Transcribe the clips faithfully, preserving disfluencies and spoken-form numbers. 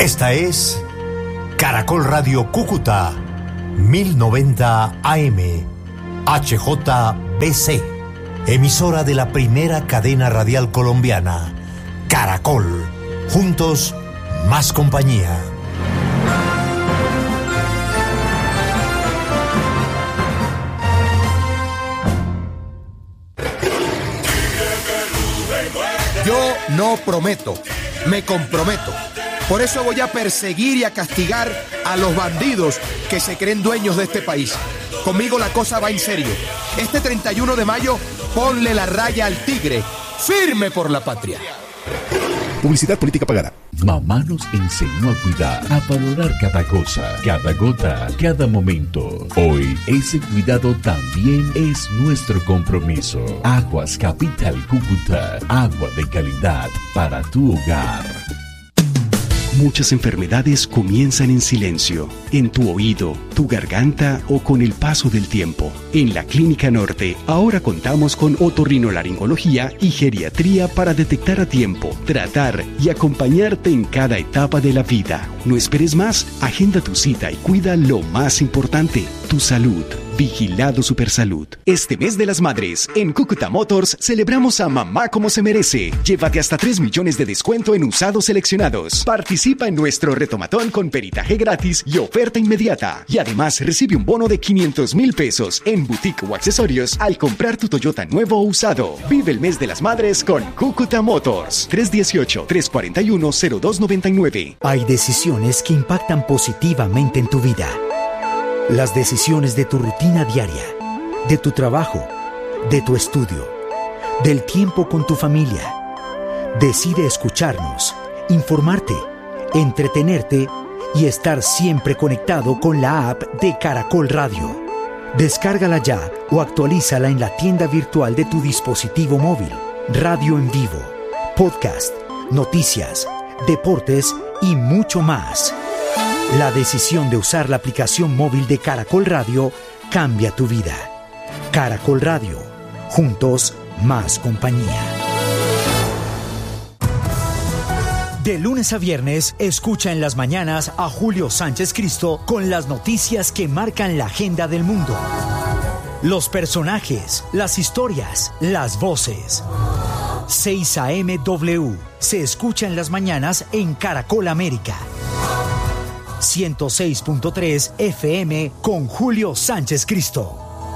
Esta es Caracol Radio Cúcuta, mil noventa A M, H J B C, emisora de la primera cadena radial colombiana, Caracol. Juntos, más compañía. Yo no prometo, me comprometo. Por eso voy a perseguir y a castigar a los bandidos que se creen dueños de este país. Conmigo la cosa va en serio. Este treinta y uno de mayo, ponle la raya al tigre. Firme por la patria. Publicidad política pagada. Mamá nos enseñó a cuidar, a valorar cada cosa, cada gota, cada momento. Hoy, ese cuidado también es nuestro compromiso. Aguas Capital Cúcuta, agua de calidad para tu hogar. Muchas enfermedades comienzan en silencio, en tu oído, tu garganta o con el paso del tiempo. En la Clínica Norte, ahora contamos con otorrinolaringología y geriatría para detectar a tiempo, tratar y acompañarte en cada etapa de la vida. No esperes más, agenda tu cita y cuida lo más importante, tu salud. Vigilado Supersalud. Este mes de las madres, en Cúcuta Motors, celebramos a mamá como se merece. Llévate hasta tres millones de descuento en usados seleccionados. Participa en nuestro retomatón con peritaje gratis y oferta inmediata. Y además recibe un bono de quinientos mil pesos en boutique o accesorios al comprar tu Toyota nuevo o usado. Vive el mes de las madres con Cúcuta Motors. tres uno ocho, tres cuatro uno, cero dos nueve nueve. Hay decisiones que impactan positivamente en tu vida. Las decisiones de tu rutina diaria, de tu trabajo, de tu estudio, del tiempo con tu familia. Decide escucharnos, informarte, entretenerte y estar siempre conectado con la app de Caracol Radio. Descárgala ya o actualízala en la tienda virtual de tu dispositivo móvil. Radio en vivo, podcast, noticias, deportes y mucho más. La decisión de usar la aplicación móvil de Caracol Radio cambia tu vida. Caracol Radio. Juntos, más compañía. De lunes a viernes, escucha en las mañanas a Julio Sánchez Cristo con las noticias que marcan la agenda del mundo. Los personajes, las historias, las voces. seis A M W se escucha en las mañanas en Caracol América. ciento seis punto tres F M con Julio Sánchez Cristo.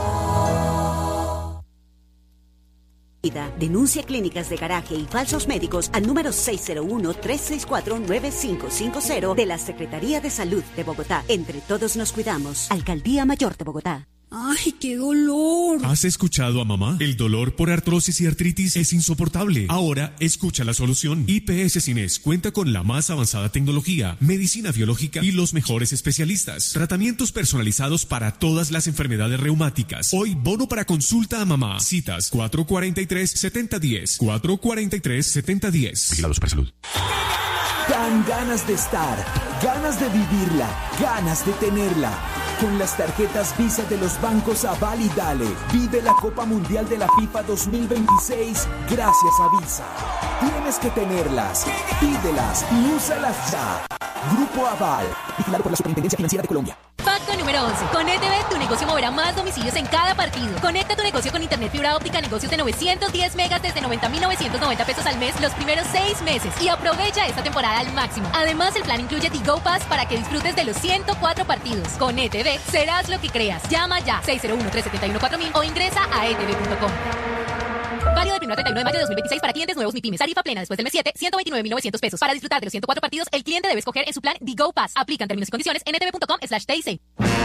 Denuncia clínicas de garaje y falsos médicos al número seis cero uno, tres seis cuatro, nueve cinco cinco cero de la Secretaría de Salud de Bogotá. Entre todos nos cuidamos. Alcaldía Mayor de Bogotá. ¡Ay, qué dolor! ¿Has escuchado a mamá? El dolor por artrosis y artritis es insoportable. Ahora, escucha la solución. I P S Cines cuenta con la más avanzada tecnología, medicina biológica y los mejores especialistas. Tratamientos personalizados para todas las enfermedades reumáticas. Hoy, bono para consulta a mamá. Citas cuatro cuatro tres, siete cero uno cero. cuatro cuatro tres, siete cero uno cero. Vigilado Supersalud. Dan ganas de estar, ganas de vivirla, ganas de tenerla. Con las tarjetas Visa de los bancos Aval y Dale, vive la Copa Mundial de la FIFA dos mil veintiséis gracias a Visa. Tienes que tenerlas, pídelas y úsalas ya. Grupo Aval, vigilado por la Superintendencia Financiera de Colombia. Pacto número once. Con E T V, tu negocio moverá más domicilios en cada partido. Conecta tu negocio con internet fibra óptica, negocios de novecientos diez megas desde noventa mil novecientos noventa pesos al mes los primeros seis meses y aprovecha esta temporada al máximo. Además, el plan incluye Tigo Pass para que disfrutes de los ciento cuatro partidos. Con E T V, serás lo que creas. Llama ya seis cero uno, tres siete uno, cuatro mil o ingresa a e t v punto com. Válido del primero al treinta y uno de mayo de dos mil veintiséis para clientes nuevos MIPYMES. Tarifa plena después del mes siete, ciento veintinueve mil novecientos pesos. Para disfrutar de los ciento cuatro partidos, el cliente debe escoger en su plan Digo Pass. Aplican términos y condiciones en e t v punto com slash t i c.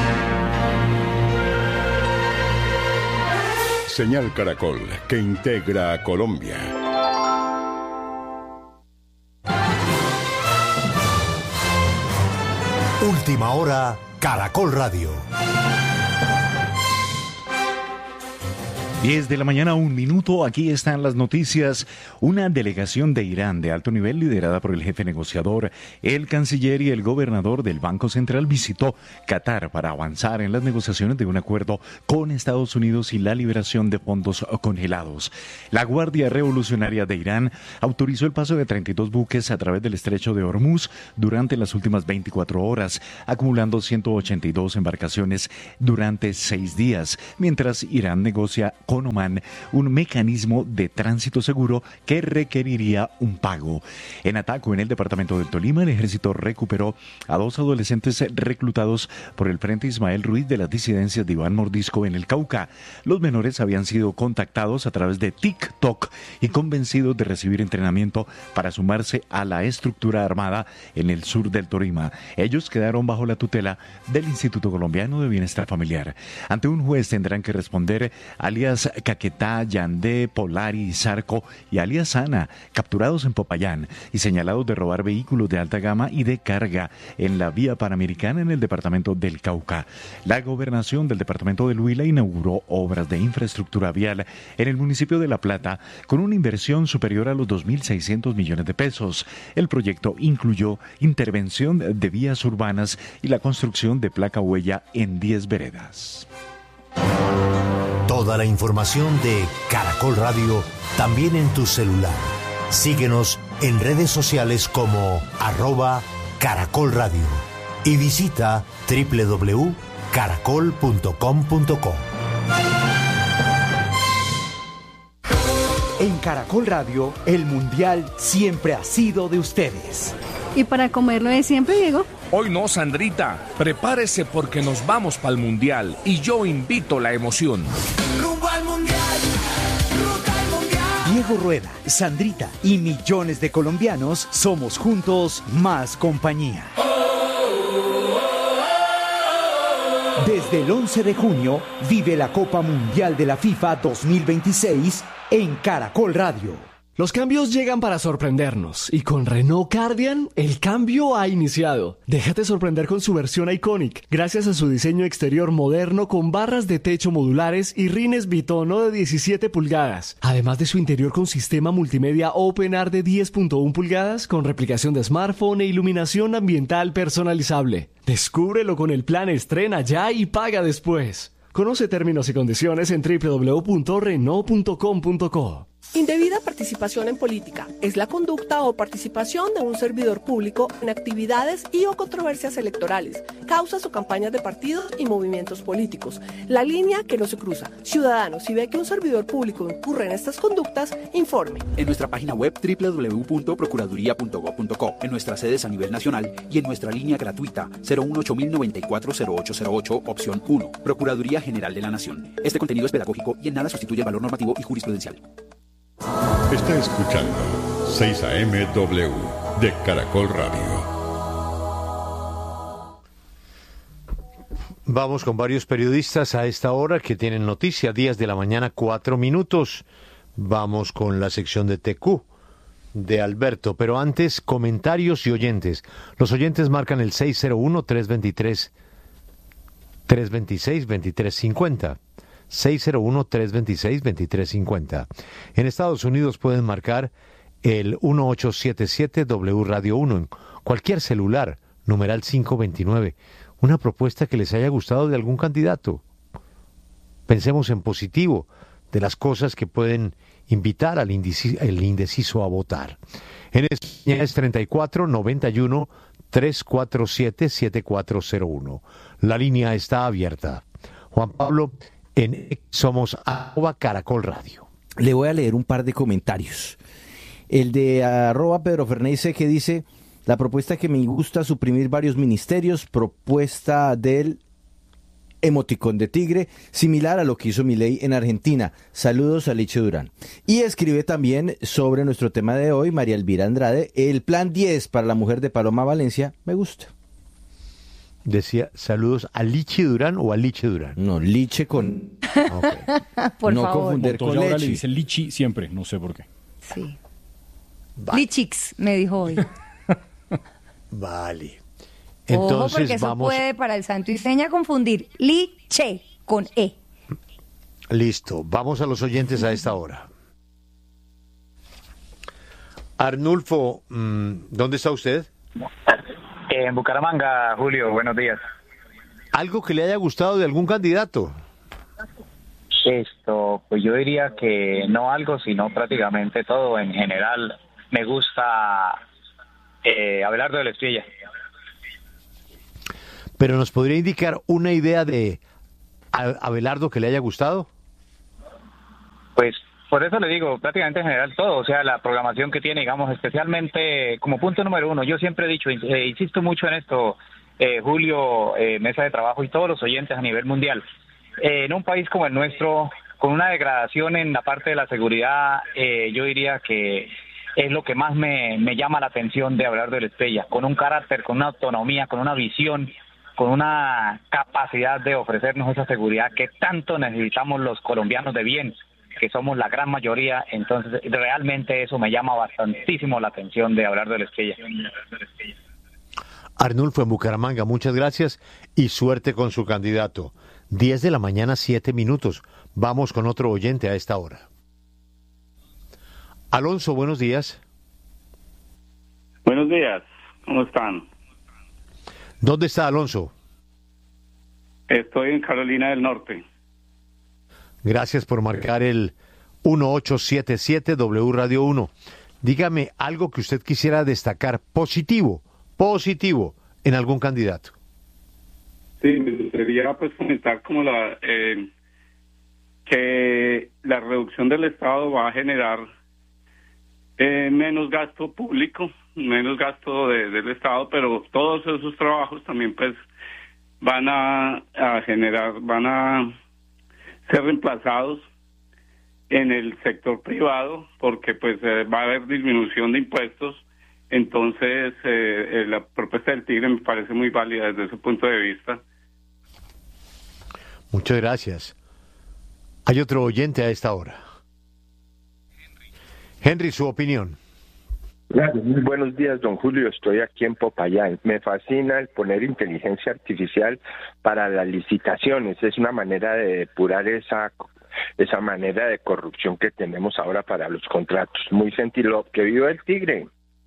Señal Caracol, que integra a Colombia. Última hora, Caracol Radio. diez de la mañana, un minuto, aquí están las noticias. Una delegación de Irán de alto nivel liderada por el jefe negociador, el canciller y el gobernador del Banco Central visitó Qatar para avanzar en las negociaciones de un acuerdo con Estados Unidos y la liberación de fondos congelados. La Guardia Revolucionaria de Irán autorizó el paso de treinta y dos buques a través del estrecho de Hormuz durante las últimas veinticuatro horas, acumulando ciento ochenta y dos embarcaciones durante seis días, mientras Irán negocia con Omán un mecanismo de tránsito seguro que requeriría un pago. En Ataco, en el departamento del Tolima, el ejército recuperó a dos adolescentes reclutados por el Frente Ismael Ruiz de las disidencias de Iván Mordisco en el Cauca. Los menores habían sido contactados a través de TikTok y convencidos de recibir entrenamiento para sumarse a la estructura armada en el sur del Tolima. Ellos quedaron bajo la tutela del Instituto Colombiano de Bienestar Familiar. Ante un juez tendrán que responder alias Caquetá, Yandé, Polari, Zarco y alias Ana, capturados en Popayán y señalados de robar vehículos de alta gama y de carga en la vía panamericana en el departamento del Cauca. La gobernación del departamento del Huila inauguró obras de infraestructura vial en el municipio de La Plata con una inversión superior a los dos mil seiscientos millones de pesos. El proyecto incluyó intervención de vías urbanas y la construcción de placa huella en diez veredas. Toda la información de Caracol Radio también en tu celular. Síguenos en redes sociales como arroba Caracol Radio y visita doble u doble u doble u punto caracol punto com punto co. En Caracol Radio, el Mundial siempre ha sido de ustedes. ¿Y para comerlo de siempre, Diego? Hoy no, Sandrita. Prepárese porque nos vamos para el Mundial y yo invito la emoción. Rumbo al Mundial, ruta al Mundial. Diego Rueda, Sandrita y millones de colombianos somos juntos más compañía. Desde el once de junio, vive la Copa Mundial de la FIFA dos mil veintiséis en Caracol Radio. Los cambios llegan para sorprendernos y con Renault Cardian el cambio ha iniciado. Déjate sorprender con su versión Iconic, gracias a su diseño exterior moderno con barras de techo modulares y rines bitono de diecisiete pulgadas, además de su interior con sistema multimedia OpenAir de diez punto uno pulgadas con replicación de smartphone e iluminación ambiental personalizable. Descúbrelo con el plan Estrena ya y paga después. Conoce términos y condiciones en doble u doble u doble u punto renault punto com punto co. Indebida participación en política es la conducta o participación de un servidor público en actividades y o controversias electorales, causas o campañas de partidos y movimientos políticos. La línea que no se cruza. Ciudadanos, si ve que un servidor público incurre en estas conductas, informe. En nuestra página web doble u doble u doble u punto procuraduría punto gob punto co, en nuestras sedes a nivel nacional y en nuestra línea gratuita cero uno ocho mil noventa y cuatro cero ocho cero ocho, opción uno. Procuraduría General de la Nación. Este contenido es pedagógico y en nada sustituye el valor normativo y jurisprudencial. Está escuchando seis A M W de Caracol Radio. Vamos con varios periodistas a esta hora que tienen noticia. diez de la mañana, cuatro minutos. Vamos con la sección de T Q de Alberto. Pero antes, comentarios y oyentes. Los oyentes marcan el seis cero uno, tres dos tres, tres dos seis, dos tres cinco cero. seis cero uno, tres dos seis, dos tres cinco cero. En Estados Unidos pueden marcar el uno ocho siete siete W Radio uno en cualquier celular, numeral quinientos veintinueve. Una propuesta que les haya gustado de algún candidato. Pensemos en positivo, de las cosas que pueden invitar al indeciso, el indeciso a votar. En España es treinta y cuatro, noventa y uno, trescientos cuarenta y siete, setenta y cuatro cero uno. La línea está abierta. Juan Pablo, en somos arroba Caracol Radio. Le voy a leer un par de comentarios. El de arroba Pedro Fernández que dice: la propuesta que me gusta, suprimir varios ministerios, propuesta del emoticón de tigre, similar a lo que hizo Milei en Argentina. Saludos a Liche Durán. Y escribe también sobre nuestro tema de hoy, María Elvira Andrade: el plan diez para la mujer de Paloma Valencia, me gusta. Decía, saludos a Liche Durán o a Liche Durán. No, Liche con... Okay. Por no favor. confundir con Montoya ahora leche. le dice Lichi siempre, no sé por qué. Sí. Vale. Lichix, me dijo hoy. Vale. Entonces, Ojo, porque vamos... eso puede para el santo y seña confundir Liche con E. Listo, vamos a los oyentes a esta hora. Arnulfo, ¿dónde está usted? En Bucaramanga, Julio, buenos días. ¿Algo que le haya gustado de algún candidato? Esto, pues yo diría que no algo, sino prácticamente todo. En general, me gusta eh, Abelardo de la Espriella. ¿Pero nos podría indicar una idea de Abelardo que le haya gustado? Pues por eso le digo, prácticamente en general todo, o sea, la programación que tiene, digamos, especialmente como punto número uno, yo siempre he dicho, eh, insisto mucho en esto, eh, Julio, eh, mesa de trabajo y todos los oyentes a nivel mundial. Eh, en un país como el nuestro, con una degradación en la parte de la seguridad, eh, yo diría que es lo que más me, me llama la atención de Abelardo de la Espriella, con un carácter, con una autonomía, con una visión, con una capacidad de ofrecernos esa seguridad que tanto necesitamos los colombianos de bien, que somos la gran mayoría. Entonces realmente eso me llama bastantísimo la atención de Abelardo de la Espriella. Arnulfo en Bucaramanga, muchas gracias y suerte con su candidato. diez de la mañana, siete minutos. Vamos con otro oyente a esta hora. Alonso, buenos días. Buenos días, ¿cómo están? ¿Dónde está Alonso? Estoy en Carolina del Norte. Gracias por marcar el uno ocho siete siete W Radio uno. Dígame algo que usted quisiera destacar positivo, positivo en algún candidato. Sí, me gustaría pues comentar como la eh, que la reducción del Estado va a generar eh, menos gasto público, menos gasto de, del Estado, pero todos esos trabajos también pues van a, a generar, van a ser reemplazados en el sector privado, porque pues eh, va a haber disminución de impuestos. Entonces eh, eh, la propuesta del Tigre me parece muy válida desde ese punto de vista. Muchas gracias. Hay otro oyente a esta hora. Henry, su opinión. Gracias. Muy buenos días, don Julio. Estoy aquí en Popayán. Me fascina el poner inteligencia artificial para las licitaciones. Es una manera de depurar esa esa manera de corrupción que tenemos ahora para los contratos. Muy sentido. Que viva el Tigre.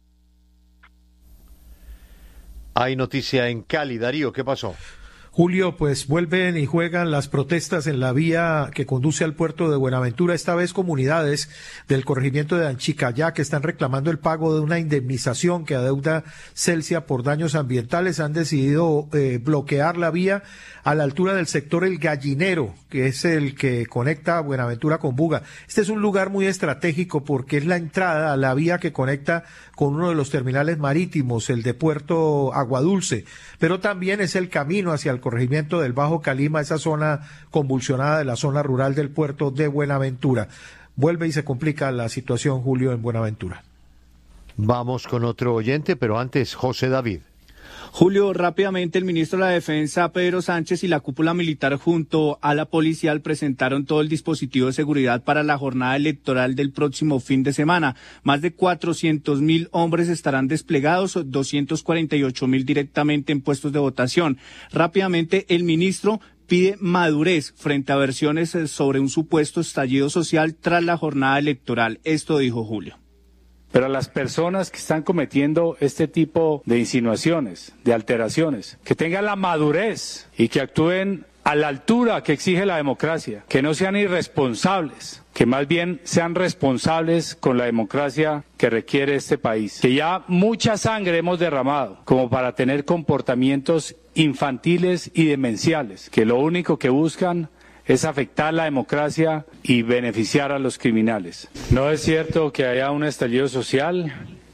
Hay noticia en Cali. Darío, ¿qué pasó? Julio, pues vuelven y juegan las protestas en la vía que conduce al puerto de Buenaventura, esta vez comunidades del corregimiento de Anchicayá que están reclamando el pago de una indemnización que adeuda Celsia por daños ambientales. Han decidido eh, bloquear la vía a la altura del sector El Gallinero, que es el que conecta Buenaventura con Buga. Este es un lugar muy estratégico porque es la entrada a la vía que conecta con uno de los terminales marítimos, el de Puerto Aguadulce, pero también es el camino hacia el corregimiento del Bajo Calima, esa zona convulsionada de la zona rural del puerto de Buenaventura. Vuelve y se complica la situación, Julio, en Buenaventura. Vamos con otro oyente, pero antes, José David. Julio, rápidamente el ministro de la Defensa, Pedro Sánchez, y la cúpula militar junto a la policial presentaron todo el dispositivo de seguridad para la jornada electoral del próximo fin de semana. Más de cuatrocientos mil hombres estarán desplegados, doscientos cuarenta y ocho mil directamente en puestos de votación. Rápidamente el ministro pide madurez frente a versiones sobre un supuesto estallido social tras la jornada electoral. Esto dijo Julio. Pero a las personas que están cometiendo este tipo de insinuaciones, de alteraciones, que tengan la madurez y que actúen a la altura que exige la democracia, que no sean irresponsables, que más bien sean responsables con la democracia que requiere este país. Que ya mucha sangre hemos derramado como para tener comportamientos infantiles y demenciales, que lo único que buscan es afectar la democracia y beneficiar a los criminales. No es cierto que haya un estallido social.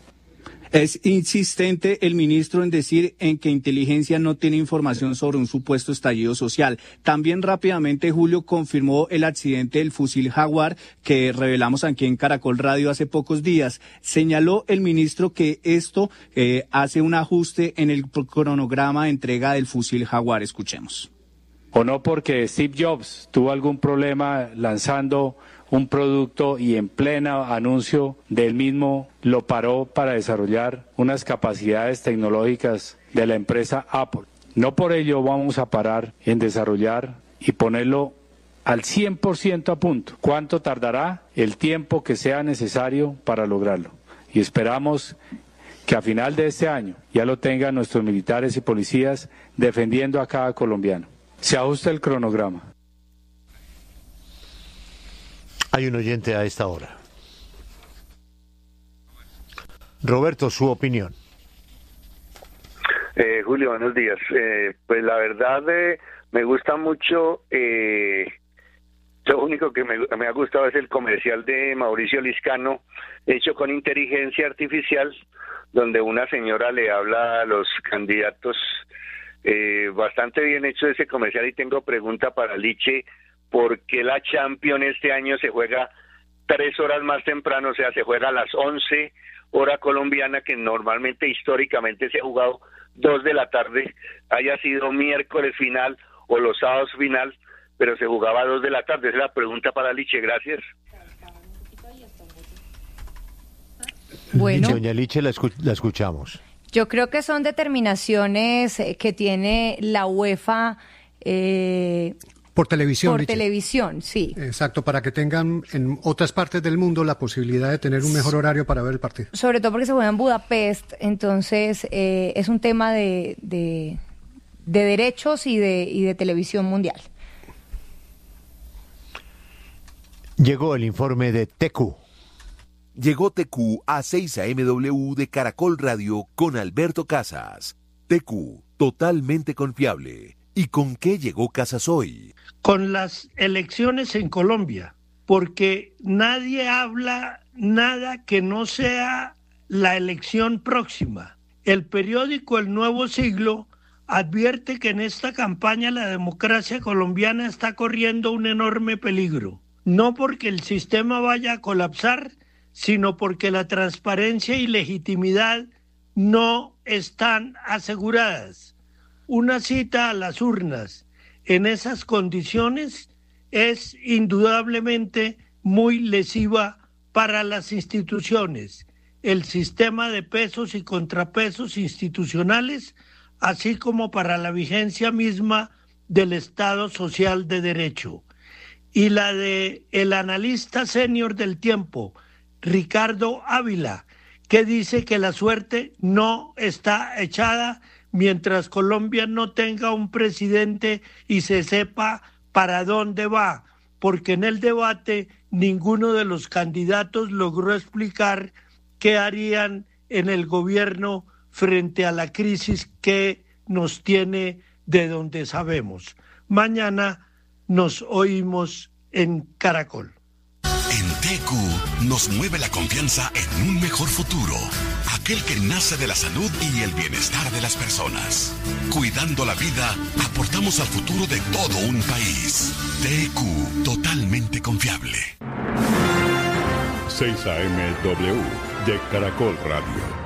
Es insistente el ministro en decir en que inteligencia no tiene información sobre un supuesto estallido social. También rápidamente Julio confirmó el accidente del fusil Jaguar que revelamos aquí en Caracol Radio hace pocos días. Señaló el ministro que esto eh, hace un ajuste en el cronograma de entrega del fusil Jaguar. Escuchemos. O no porque Steve Jobs tuvo algún problema lanzando un producto y en plena anuncio del mismo lo paró para desarrollar unas capacidades tecnológicas de la empresa Apple. No por ello vamos a parar en desarrollar y ponerlo al cien por ciento a punto. ¿Cuánto tardará? El tiempo que sea necesario para lograrlo. Y esperamos que a final de este año ya lo tengan nuestros militares y policías defendiendo a cada colombiano. Se ajusta el cronograma. Hay un oyente a esta hora. Roberto, su opinión. Eh, Julio, buenos días. Eh, pues la verdad eh, me gusta mucho, eh, lo único que me, me ha gustado es el comercial de Mauricio Liscano, hecho con inteligencia artificial, donde una señora le habla a los candidatos. Eh, bastante bien hecho ese comercial, y tengo pregunta para Liche: ¿por qué la Champions este año se juega tres horas más temprano? O sea, se juega a las once hora colombiana, que normalmente históricamente se ha jugado dos de la tarde, haya sido miércoles final o los sábados final, pero se jugaba a dos de la tarde. Esa es la pregunta para Liche. Gracias. Bueno. Doña Liche, la, escu- la escuchamos. Yo creo que son determinaciones eh, que tiene la UEFA eh, por televisión. por Liche. televisión, sí. Exacto, para que tengan en otras partes del mundo la posibilidad de tener un mejor horario para ver el partido. Sobre todo porque se juega en Budapest, entonces eh, es un tema de, de, de derechos y de, y de televisión mundial. Llegó el informe de T Q. Llegó T Q a seis A M W de Caracol Radio con Alberto Casas. T Q, totalmente confiable. ¿Y con qué llegó Casas hoy? Con las elecciones en Colombia, porque nadie habla nada que no sea la elección próxima. El periódico El Nuevo Siglo advierte que en esta campaña la democracia colombiana está corriendo un enorme peligro, no porque el sistema vaya a colapsar, sino porque la transparencia y legitimidad no están aseguradas. Una cita a las urnas en esas condiciones es indudablemente muy lesiva para las instituciones, el sistema de pesos y contrapesos institucionales, así como para la vigencia misma del Estado social de derecho. Y la de el analista senior del tiempo, Ricardo Ávila, que dice que la suerte no está echada mientras Colombia no tenga un presidente y se sepa para dónde va, porque en el debate ninguno de los candidatos logró explicar qué harían en el gobierno frente a la crisis que nos tiene de donde sabemos. Mañana nos oímos en Caracol. En T Q nos mueve la confianza en un mejor futuro, aquel que nace de la salud y el bienestar de las personas. Cuidando la vida, aportamos al futuro de todo un país. T Q, totalmente confiable. seis A M W de Caracol Radio.